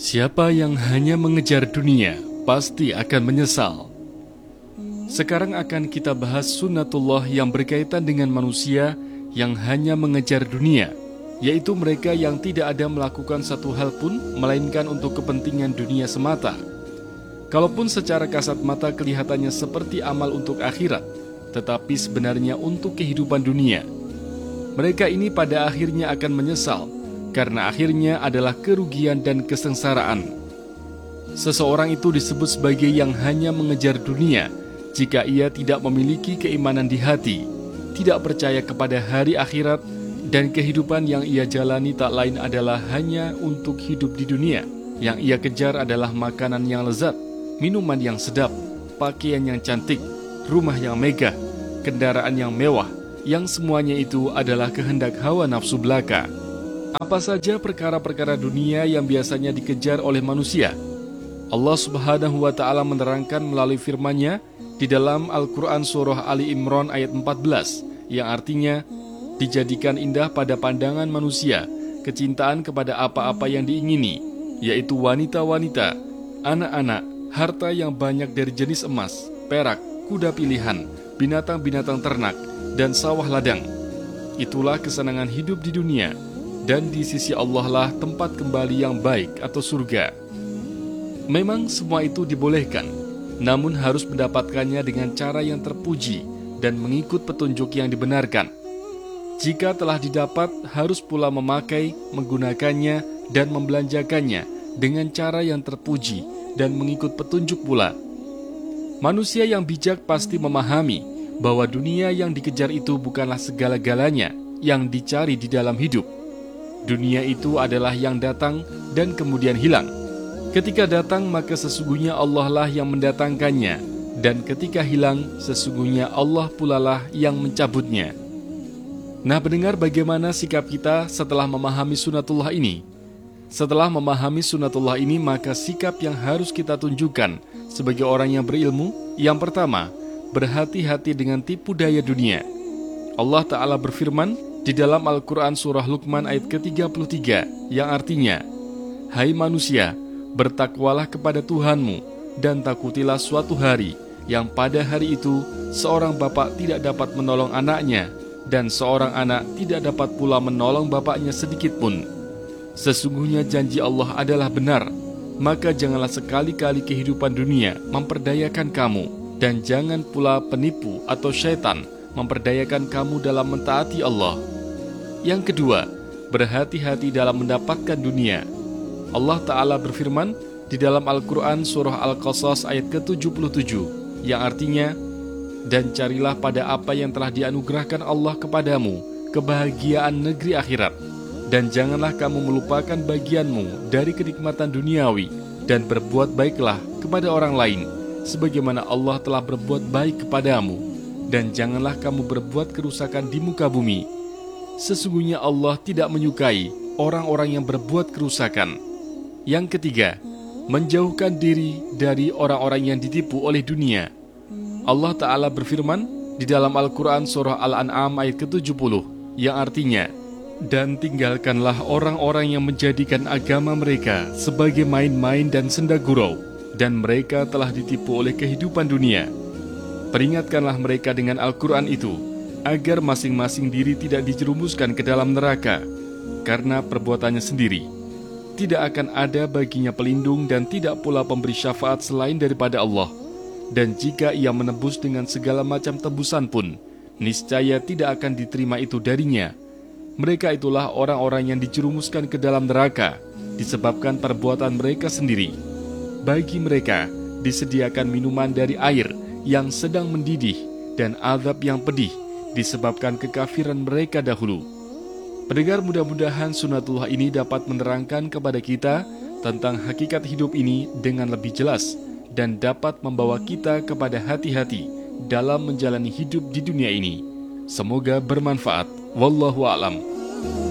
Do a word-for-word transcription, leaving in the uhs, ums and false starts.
Siapa yang hanya mengejar dunia, pasti akan menyesal. Sekarang akan kita bahas sunnatullah yang berkaitan dengan manusia yang hanya mengejar dunia, yaitu mereka yang tidak ada melakukan satu hal pun, melainkan untuk kepentingan dunia semata. Kalaupun secara kasat mata kelihatannya seperti amal untuk akhirat, tetapi sebenarnya untuk kehidupan dunia. Mereka ini pada akhirnya akan menyesal, karena akhirnya adalah kerugian dan kesengsaraan. Seseorang itu disebut sebagai yang hanya mengejar dunia jika ia tidak memiliki keimanan di hati, tidak percaya kepada hari akhirat, dan kehidupan yang ia jalani tak lain adalah hanya untuk hidup di dunia. Yang ia kejar adalah makanan yang lezat, minuman yang sedap, pakaian yang cantik, rumah yang megah, kendaraan yang mewah, yang semuanya itu adalah kehendak hawa nafsu belaka. Apa saja perkara-perkara dunia yang biasanya dikejar oleh manusia? Allah Subhanahu wa Ta'ala menerangkan melalui firman-Nya di dalam Al-Quran Surah Ali Imran ayat empat belas, yang artinya, dijadikan indah pada pandangan manusia kecintaan kepada apa-apa yang diingini, yaitu wanita-wanita, anak-anak, harta yang banyak dari jenis emas, perak, kuda pilihan, binatang-binatang ternak, dan sawah ladang. Itulah kesenangan hidup di dunia, dan di sisi Allah lah tempat kembali yang baik atau surga. Memang semua itu dibolehkan, namun harus mendapatkannya dengan cara yang terpuji dan mengikut petunjuk yang dibenarkan. Jika telah didapat, harus pula memakai, menggunakannya, dan membelanjakannya dengan cara yang terpuji dan mengikut petunjuk pula. Manusia yang bijak pasti memahami bahwa dunia yang dikejar itu bukanlah segala-galanya yang dicari di dalam hidup. Dunia itu adalah yang datang dan kemudian hilang. Ketika datang, maka sesungguhnya Allah lah yang mendatangkannya, dan ketika hilang, sesungguhnya Allah pula lah yang mencabutnya. Nah, pendengar, bagaimana sikap kita setelah memahami sunnatullah ini? Setelah memahami sunnatullah ini, maka sikap yang harus kita tunjukkan sebagai orang yang berilmu, yang pertama, berhati-hati dengan tipu daya dunia. Allah Ta'ala berfirman di dalam Al-Quran Surah Luqman ayat ke tiga puluh tiga, yang artinya, hai manusia, bertakwalah kepada Tuhanmu, dan takutilah suatu hari, yang pada hari itu, seorang bapak tidak dapat menolong anaknya, dan seorang anak tidak dapat pula menolong bapaknya sedikit pun. Sesungguhnya janji Allah adalah benar, maka janganlah sekali-kali kehidupan dunia memperdayakan kamu, dan jangan pula penipu atau syaitan memperdayakan kamu dalam mentaati Allah. Yang kedua, berhati-hati dalam mendapatkan dunia. Allah Ta'ala berfirman di dalam Al-Quran Surah Al-Qasas ayat ke tujuh puluh tujuh, yang artinya, dan carilah pada apa yang telah dianugerahkan Allah kepadamu, kebahagiaan negeri akhirat, dan janganlah kamu melupakan bagianmu dari kenikmatan duniawi, dan berbuat baiklah kepada orang lain, sebagaimana Allah telah berbuat baik kepadamu, dan janganlah kamu berbuat kerusakan di muka bumi. Sesungguhnya Allah tidak menyukai orang-orang yang berbuat kerusakan. Yang ketiga, menjauhkan diri dari orang-orang yang ditipu oleh dunia. Allah Ta'ala berfirman di dalam Al-Quran Surah Al-An'am ayat ke tujuh puluh, yang artinya, dan tinggalkanlah orang-orang yang menjadikan agama mereka sebagai main-main dan senda gurau, dan mereka telah ditipu oleh kehidupan dunia. Peringatkanlah mereka dengan Al-Quran itu, agar masing-masing diri tidak dijerumuskan ke dalam neraka, karena perbuatannya sendiri. Tidak akan ada baginya pelindung dan tidak pula pemberi syafaat selain daripada Allah. Dan jika ia menebus dengan segala macam tebusan pun, niscaya tidak akan diterima itu darinya. Mereka itulah orang-orang yang dijerumuskan ke dalam neraka, disebabkan perbuatan mereka sendiri. Bagi mereka, disediakan minuman dari air yang sedang mendidih, dan azab yang pedih, disebabkan kekafiran mereka dahulu. Pendengar, mudah-mudahan sunnatullah ini dapat menerangkan kepada kita tentang hakikat hidup ini dengan lebih jelas dan dapat membawa kita kepada hati-hati dalam menjalani hidup di dunia ini. Semoga bermanfaat. Wallahu a'lam.